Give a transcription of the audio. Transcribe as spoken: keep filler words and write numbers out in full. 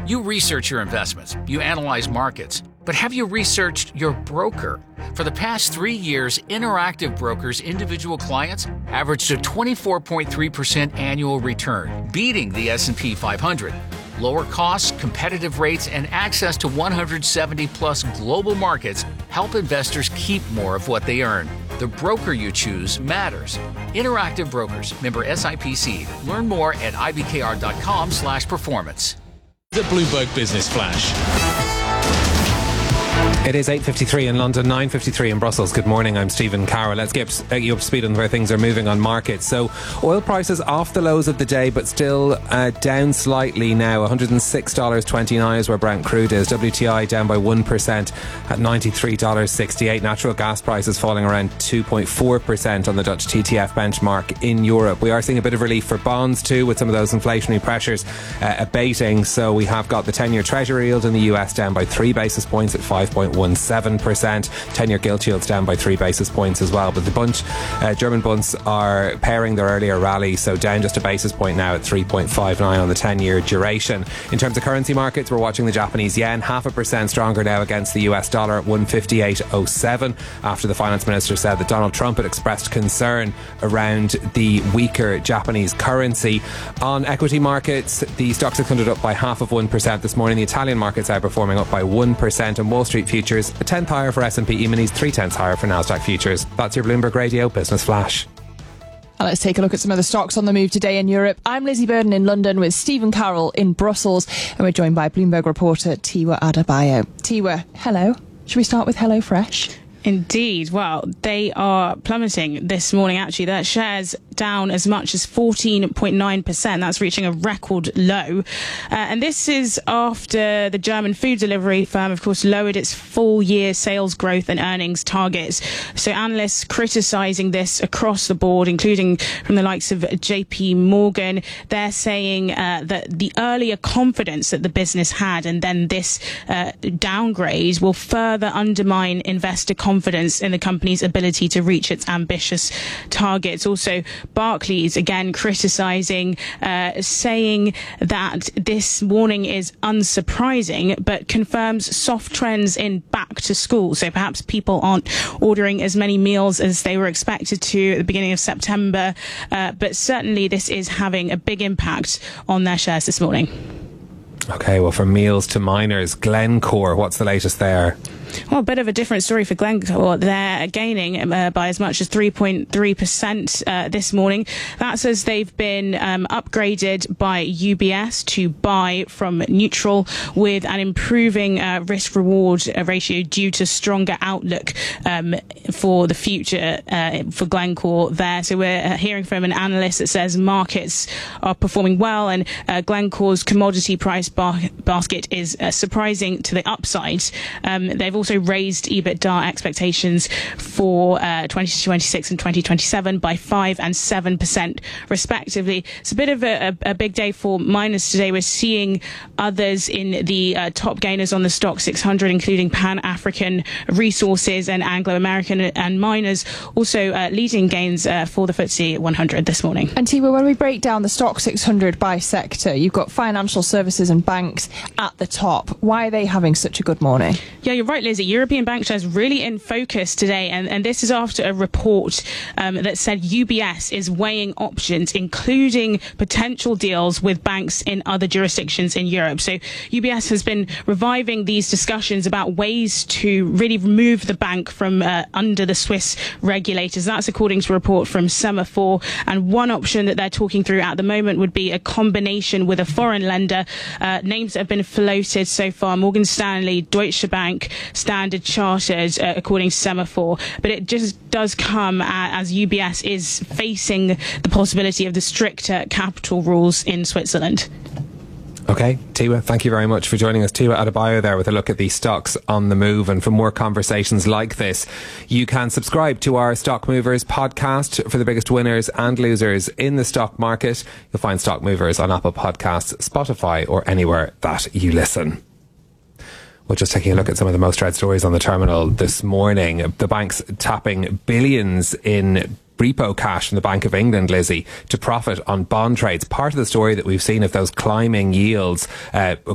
You research your investments, you analyze markets, but have you researched your broker? For the past three years, Interactive Brokers' individual clients averaged a twenty-four point three percent annual return, beating the S and P five hundred. Lower costs, competitive rates, and access to one hundred seventy plus global markets help investors keep more of what they earn. The broker you choose matters. Interactive Brokers, member S I P C. Learn more at I B K R dot com slash performance. The Bloomberg Business Flash. It is eight fifty-three in London, nine fifty-three in Brussels. Good morning, I'm Stephen Carroll. Let's get you up to speed on where things are moving on markets. So oil prices off the lows of the day, but still uh, down slightly now. one hundred six dollars twenty-nine is where Brent crude is. W T I down by one percent at ninety-three dollars sixty-eight. Natural gas prices falling around two point four percent on the Dutch T T F benchmark in Europe. We are seeing a bit of relief for bonds too, with some of those inflationary pressures uh, abating. So we have got the ten-year Treasury yield in the U S down by three basis points at five point one seven percent. ten-year gilt yields down by three basis points as well. But the bunch, uh, German bunds are pairing their earlier rally, so down just a basis point now at three point five nine on the ten-year duration. In terms of currency markets, we're watching the Japanese yen, half a percent stronger now against the U S dollar at one fifty-eight oh seven, after the finance minister said that Donald Trump had expressed concern around the weaker Japanese currency. On equity markets, the Stoxx six hundred up by half of one percent this morning. The Italian markets outperforming, up by one percent, and Wall Street futures a tenth higher for S and P E-minis, three tenths higher for Nasdaq futures. That's your Bloomberg Radio Business Flash. Well, let's take a look at some of the stocks on the move today in Europe. I'm Lizzie Burden in London with Stephen Carroll in Brussels, and we're joined by Bloomberg reporter Tiwa Adebayo. Tiwa, hello. Should we start with HelloFresh? Indeed. Well, they are plummeting this morning, actually. Their shares down as much as fourteen point nine percent. That's reaching a record low. Uh, and this is after the German food delivery firm, of course, lowered its full year sales growth and earnings targets. So analysts criticising this across the board, including from the likes of J P Morgan. They're saying uh, that the earlier confidence that the business had, and then this uh, downgrade, will further undermine investor confidence in the company's ability to reach its ambitious targets. Also, Barclays again criticising, uh, saying that this warning is unsurprising, but confirms soft trends in back to school. So perhaps people aren't ordering as many meals as they were expected to at the beginning of September. Uh, but certainly this is having a big impact on their shares this morning. Okay, well, from meals to miners, Glencore, what's the latest there? Well, a bit of a different story for Glencore. They're gaining uh, by as much as three point three percent uh, this morning. That's as they've been um, upgraded by U B S to buy from neutral, with an improving uh, risk-reward ratio due to stronger outlook um, for the future uh, for Glencore there. So we're hearing from an analyst that says markets are performing well, and uh, Glencore's commodity price bar- basket is uh, surprising to the upside. Um, they've also raised EBITDA expectations for uh, twenty twenty-six and twenty twenty-seven by five and seven percent respectively. It's a bit of a, a, a big day for miners today. We're seeing others in the uh, top gainers on the Stoxx six hundred, including Pan-African Resources and Anglo-American, and miners also uh, leading gains uh, for the F T S E one hundred this morning. And Tiwa, when we break down the Stoxx six hundred by sector, you've got financial services and banks at the top. Why are they having such a good morning? Yeah, you're right, Lizzie. European bank shares really in focus today, and, and this is after a report um, that said U B S is weighing options, including potential deals with banks in other jurisdictions in Europe. So U B S has been reviving these discussions about ways to really remove the bank from uh, under the Swiss regulators. That's according to a report from Semaphore. And one option that they're talking through at the moment would be a combination with a foreign lender. Uh, names that have been floated so far: Morgan Stanley, Deutsche Bank, Standard Chartered, uh, according to Semaphore. But it just does come as U B S is facing the possibility of the stricter capital rules in Switzerland. Okay, Tiwa, thank you very much for joining us. Tiwa Adebayo there with a look at the stocks on the move. And for more conversations like this, you can subscribe to our Stock Movers podcast for the biggest winners and losers in the stock market. You'll find Stock Movers on Apple Podcasts, Spotify, or anywhere that you listen. We're just taking a look at some of the most read stories on the terminal this morning. The bank's tapping billions in repo cash from the Bank of England, Lizzie, to profit on bond trades. Part of the story that we've seen of those climbing yields uh,